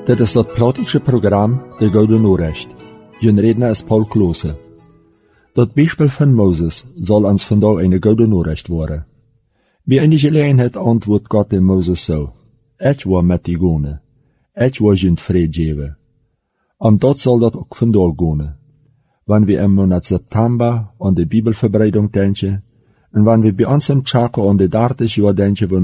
Dit is dat praktische program, de Gouden Noorrecht. Zijn redner is Paul Klose. Dat Beispiel van Moses zal ons vandaag eine Gouden Noorrecht worden. Bij eine gelegenheid antwoordt God in Moses zo: Ik wil met die gaan. Ik wil je vrede geven. En dat zal dat ook vandaag gaan. Wanneer we im Monat September an die Bibelverbreidung denken, en wanneer we bij ons im Tschako an die 30 Jahre denken,